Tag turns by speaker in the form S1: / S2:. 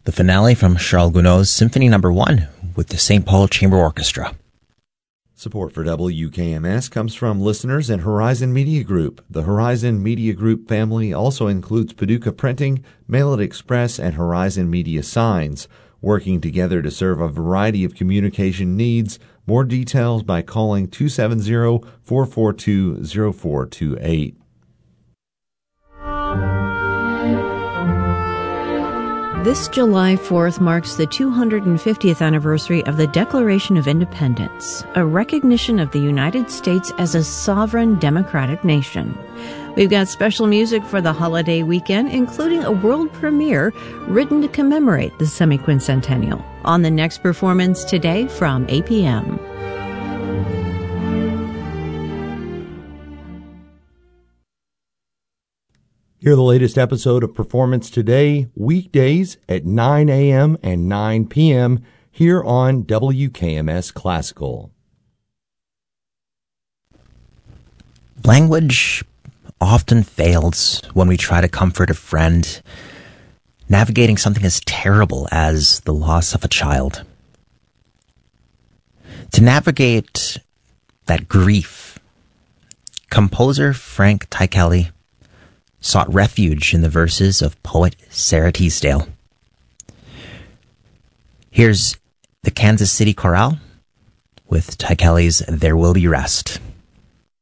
S1: The finale from Charles Gounod's Symphony No. 1 with the St. Paul Chamber Orchestra.
S2: Support for WKMS comes from listeners and Horizon Media Group. The Horizon Media Group family also includes Paducah Printing, Mail It Express, and Horizon Media Signs, working together to serve a variety of communication needs. More details by calling 270-442-0428.
S3: This July 4th marks the 250th anniversary of the Declaration of Independence, a recognition of the United States as a sovereign democratic nation. We've got special music for the holiday weekend, including a world premiere written to commemorate the semi-quincentennial on the next performance today from 8 p.m.
S4: Hear the latest episode of Performance Today, weekdays at 9 a.m. and 9 p.m. here on WKMS Classical.
S1: Language often fails when we try to comfort a friend, navigating something as terrible as the loss of a child. To navigate that grief, composer Frank Ticheli sought refuge in the verses of poet Sarah Teasdale. Here's the Kansas City Chorale with Ticheli's There Will Be Rest.